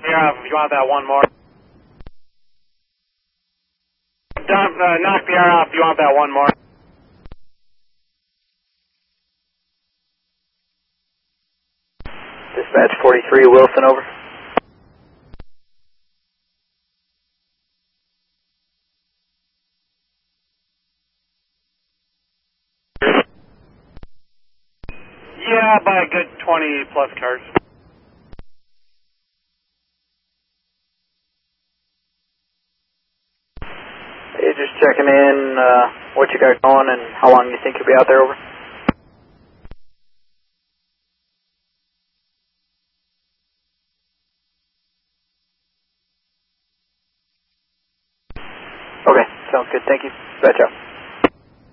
off if you want that one more. Knock the air off if you want that one more. Dispatch 43, Wilson, over. Yeah, by a good 20 plus cars. Hey, just checking in what you got going and how long you think you'll be out there, over. Okay, sounds good. Thank you. Dispatch out.